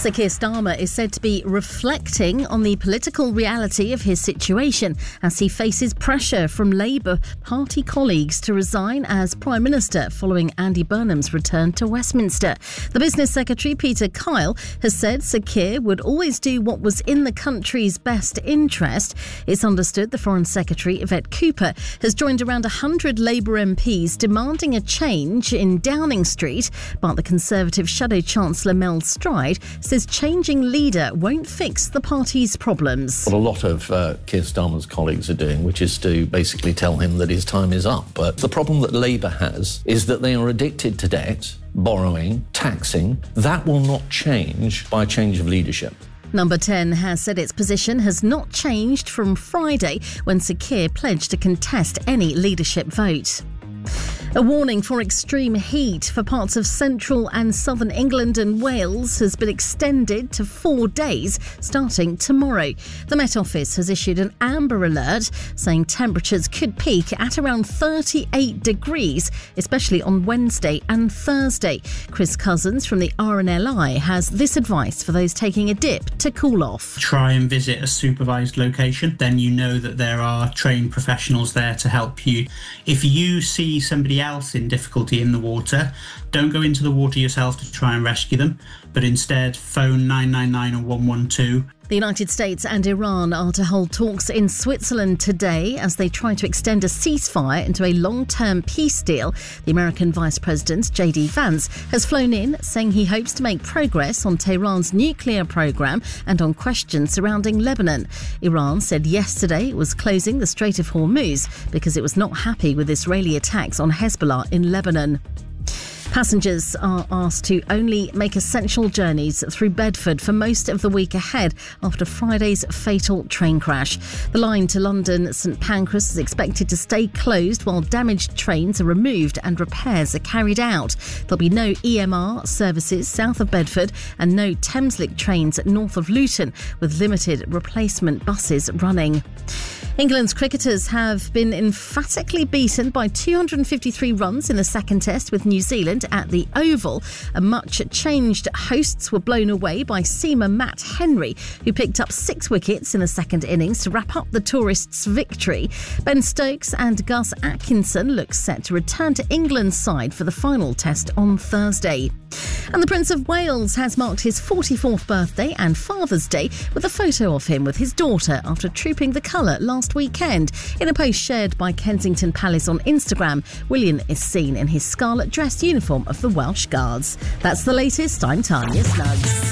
Sir Keir Starmer is said to be reflecting on the political reality of his situation as he faces pressure from Labour Party colleagues to resign as Prime Minister following Andy Burnham's return to Westminster. The Business Secretary, Peter Kyle, has said Sir Keir would always do what was in the country's best interest. It's understood the Foreign Secretary, Yvette Cooper, has joined around 100 Labour MPs demanding a change in Downing Street, but the Conservative Shadow Chancellor Mel Stride says changing leader won't fix the party's problems. What a lot of Keir Starmer's colleagues are doing, which is to basically tell him that his time is up. But the problem that Labour has is that they are addicted to debt, borrowing, taxing. That will not change by a change of leadership. Number 10 has said its position has not changed from Friday when Sir Keir pledged to contest any leadership vote. A warning for extreme heat for parts of central and southern England and Wales has been extended to 4 days starting tomorrow. The Met Office has issued an amber alert saying temperatures could peak at around 38 degrees, especially on Wednesday and Thursday. Chris Cousins from the RNLI has this advice for those taking a dip to cool off. Try and visit a supervised location, then you know that there are trained professionals there to help you. If you see somebody else in difficulty in the water, don't go into the water yourself to try and rescue them, but instead phone 999 or 112. The United States and Iran are to hold talks in Switzerland today as they try to extend a ceasefire into a long-term peace deal. The American Vice President, J.D. Vance, has flown in, saying he hopes to make progress on Tehran's nuclear program and on questions surrounding Lebanon. Iran said yesterday it was closing the Strait of Hormuz because it was not happy with Israeli attacks on Hezbollah in Lebanon. Passengers are asked to only make essential journeys through Bedford for most of the week ahead after Friday's fatal train crash. The line to London St Pancras is expected to stay closed while damaged trains are removed and repairs are carried out. There'll be no EMR services south of Bedford and no Thameslink trains north of Luton, with limited replacement buses running. England's cricketers have been emphatically beaten by 253 runs in the second test with New Zealand at the Oval. Much-changed hosts were blown away by seamer Matt Henry, who picked up 6 wickets in the second innings to wrap up the tourists' victory. Ben Stokes and Gus Atkinson look set to return to England's side for the final test on Thursday. And the Prince of Wales has marked his 44th birthday and Father's Day with a photo of him with his daughter after trooping the colour last weekend. In a post shared by Kensington Palace on Instagram, William is seen in his scarlet dress uniform of the Welsh Guards. That's the latest. I'm Tanya Snuggs.